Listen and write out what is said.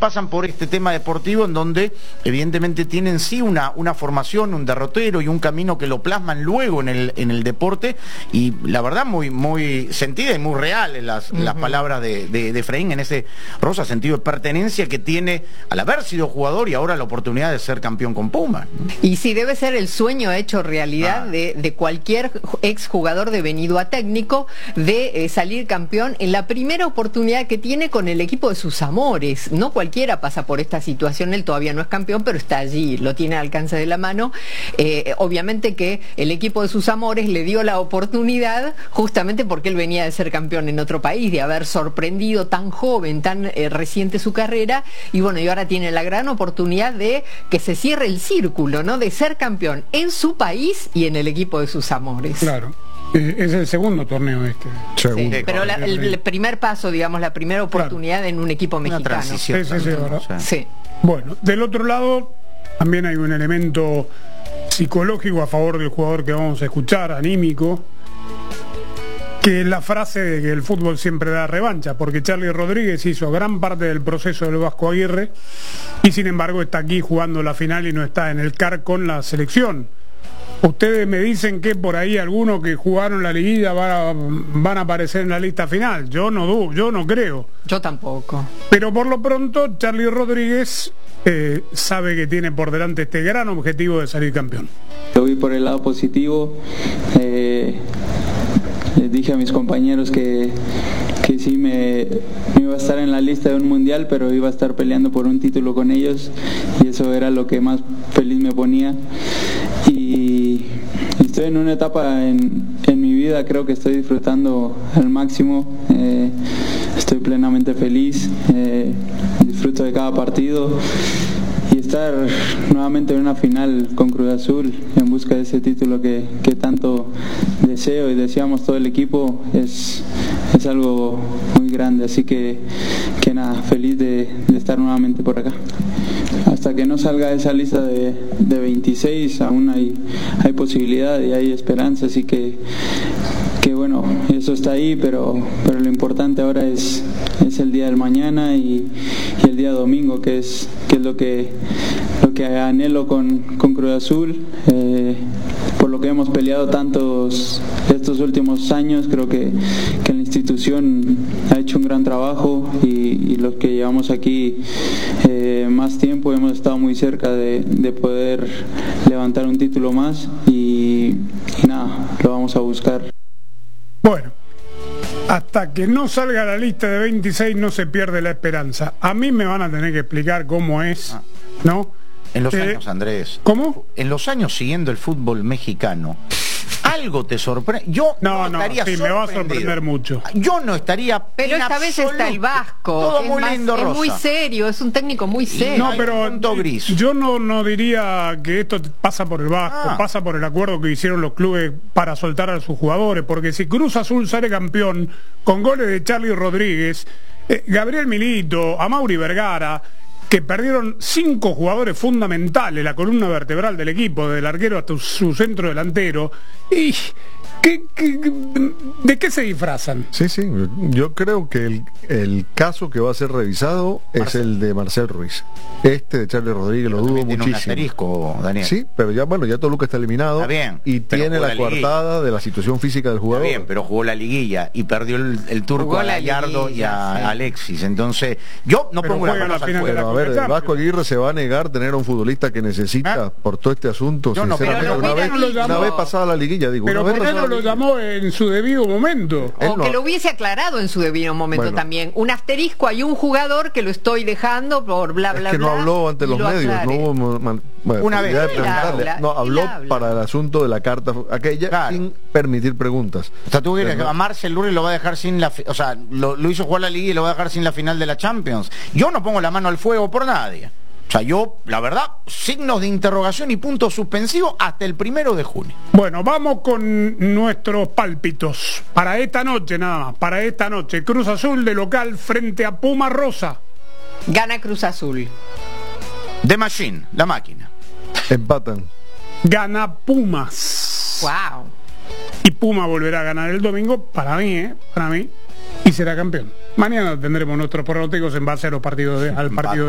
pasan por este tema deportivo en donde evidentemente tienen sí una formación, un derrotero y un camino que lo plasman luego en el deporte, y la verdad muy sentida y muy real en las palabras de Efraín en ese rosa sentido de pertenencia que tiene al haber sido jugador y ahora la oportunidad de ser campeón con Puma. Y sí, debe ser el sueño hecho realidad de cualquier exjugador devenido a técnico de salir campeón en la primera oportunidad que tiene con el equipo de sus amores. No cualquiera pasa por esta situación, él todavía no es campeón, pero está allí, lo tiene al alcance de la mano. Obviamente que el equipo de sus amores le dio la oportunidad justamente porque él venía de ser campeón en otro país, de haber sorprendido tan joven, tan reciente su carrera, y bueno, y ahora tiene la gran oportunidad de que se cierre el círculo, ¿no? De ser campeón en su país y en el equipo de sus amores. Claro. Es el segundo torneo este. Sí, pero el primer paso, digamos, la primera oportunidad en un equipo mexicano. Sí, ¿verdad? Sí. Bueno, del otro lado también hay un elemento psicológico a favor del jugador que vamos a escuchar, anímico, que es la frase de que el fútbol siempre da revancha, porque Charly Rodríguez hizo gran parte del proceso del Vasco Aguirre y sin embargo está aquí jugando la final y no está en el CAR con la selección. Ustedes me dicen que por ahí algunos que jugaron la liguilla van a aparecer en la lista final. Yo no creo. Yo tampoco. Pero por lo pronto Charly Rodríguez sabe que tiene por delante este gran objetivo de salir campeón. Lo vi por el lado positivo. Les dije a mis compañeros que sí me iba a estar en la lista de un mundial, pero iba a estar peleando por un título con ellos, y eso era lo que más feliz me ponía. Y estoy en una etapa en mi vida, creo que estoy disfrutando al máximo, estoy plenamente feliz, disfruto de cada partido, y estar nuevamente en una final con Cruz Azul en busca de ese título que tanto deseo y deseamos todo el equipo es algo muy grande, así que nada, feliz de estar nuevamente por acá. Hasta que no salga esa lista de 26 aún hay posibilidad y hay esperanza, así que bueno, eso está ahí, pero lo importante ahora es el día del mañana y el día domingo, que es lo que anhelo con Cruz Azul, por lo que hemos peleado tantos estos últimos años. Creo que la institución ha hecho un gran trabajo y los que llevamos aquí más tiempo hemos estado muy cerca de poder levantar un título más y nada, lo vamos a buscar. Bueno, hasta que no salga la lista de 26 no se pierde la esperanza. A mí me van a tener que explicar cómo es, ¿no? En los años, Andrés. ¿Cómo? En los años siguiendo el fútbol mexicano, algo te sorprende. Yo no estaría sí, me va a sorprender mucho. Yo no estaría. Pero esta vez está el Vasco. Todo muy lindo, es Rosa. muy serio, es un técnico muy serio. No, pero yo no diría que esto pasa por el Vasco, pasa por el acuerdo que hicieron los clubes para soltar a sus jugadores, porque si Cruz Azul sale campeón con goles de Charly Rodríguez, Gabriel Milito, Amaury Vergara, que perdieron 5 jugadores fundamentales, la columna vertebral del equipo, del arquero hasta su centro delantero, y ¿de qué se disfrazan? Sí, yo creo que el caso que va a ser revisado es el de Marcel Ruiz. Este de Charly Rodríguez lo dudo muchísimo. Un asterisco, Daniel. Sí, pero ya Toluca está eliminado. Está bien, y tiene la coartada de la situación física del jugador. Está bien, pero jugó la liguilla y perdió el turco a Gallardo y a Alexis. Entonces, yo no pongo la mano al fuego. Pero a ver, el Vasco Aguirre se va a negar a tener a un futbolista que necesita por todo este asunto. Yo no, sinceramente, una vez pasada la liguilla, digo. Pero ¿por qué no lo llamó en su debido momento? O que lo hubiese aclarado en su debido momento también. Un asterisco, hay un jugador que lo estoy dejando por bla, bla, bla. Que no habló ante los medios, no hubo una vez. Habló para el asunto de la carta aquella sin permitir preguntas. O sea, tú quieres que a Marcel Lurri lo va a dejar sin la... O sea, lo hizo jugar la Liga y lo va a dejar sin la final de la Champions. Yo no pongo la mano al fuego por nadie. O sea, yo, la verdad, signos de interrogación y puntos suspensivos hasta el 1 de junio. Bueno, vamos con nuestros pálpitos. Para esta noche, nada más. Para esta noche, Cruz Azul de local frente a Puma Rosa. Gana Cruz Azul. The Machine, la máquina. Empatan. Gana Pumas. Wow. Y Puma volverá a ganar el domingo, para mí, y será campeón. Mañana tendremos nuestros pronósticos en base a los partidos al partido